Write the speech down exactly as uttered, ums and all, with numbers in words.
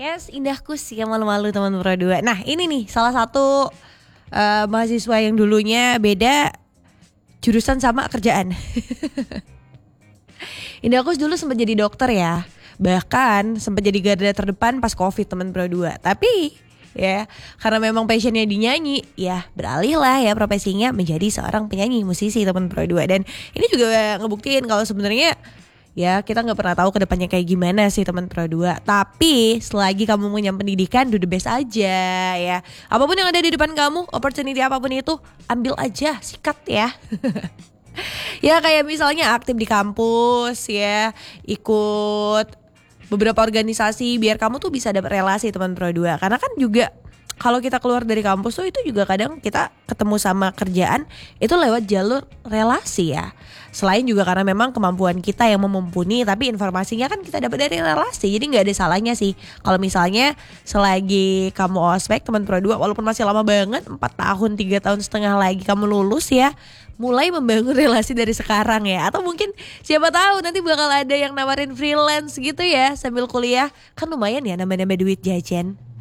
Yes, indahku sih yang malu-malu teman Pro dua. Nah ini nih salah satu uh, mahasiswa yang dulunya beda jurusan sama kerjaan. Indahku dulu sempat jadi dokter ya. Bahkan sempat jadi garda terdepan pas Covid teman Pro dua. Tapi ya karena memang passionnya di nyanyi, ya beralih lah ya profesinya menjadi seorang penyanyi musisi teman Pro dua. Dan ini juga ngebuktiin kalau sebenarnya ya kita nggak pernah tahu kedepannya kayak gimana sih teman Pro dua. Tapi selagi kamu punya pendidikan, do the best aja ya. Apapun yang ada di depan kamu, opportunity apapun itu, ambil aja, sikat ya. Ya kayak misalnya aktif di kampus ya, ikut beberapa organisasi biar kamu tuh bisa dapat relasi teman Pro dua. Karena kan juga kalau kita keluar dari kampus tuh itu juga kadang kita ketemu sama kerjaan itu lewat jalur relasi ya. Selain juga karena memang kemampuan kita yang memumpuni, tapi informasinya kan kita dapat dari relasi. Jadi gak ada salahnya sih kalau misalnya selagi kamu ospek teman Pro dua, walaupun masih lama banget, empat tahun, tiga tahun setengah lagi kamu lulus ya, mulai membangun relasi dari sekarang ya. Atau mungkin siapa tahu nanti bakal ada yang nawarin freelance gitu ya sambil kuliah. Kan lumayan ya nambah-nambah duit jajan.